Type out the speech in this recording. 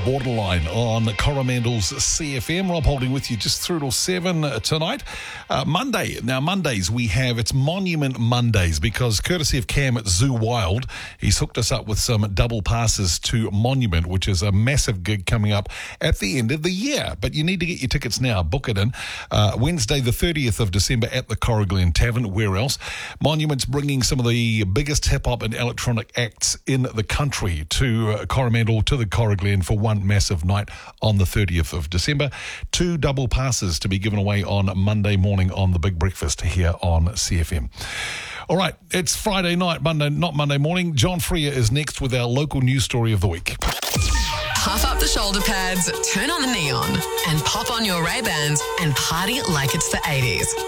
Borderline on Coromandel's CFM. Rob Holding with you just through till 7 tonight. Monday. Now, Mondays it's Monument Mondays because courtesy of Cam at Zoo Wild, he's hooked us up with some double passes to Monument, which is a massive gig coming up at the end of the year. But you need to get your tickets now. Book it in. Wednesday, the 30th of December at the Corriglen Tavern. Where else? Monument's bringing some of the biggest hip-hop and electronic acts in the country to Coromandel, to the Corriglen for one massive night on the 30th of December. 2 double passes to be given away on Monday morning on the Big Breakfast here on CFM. All right, it's Friday night, not Monday morning. John Freer is next with our local news story of the week. Puff up the shoulder pads, turn on the neon, and pop on your Ray-Bans and party like it's the 80s.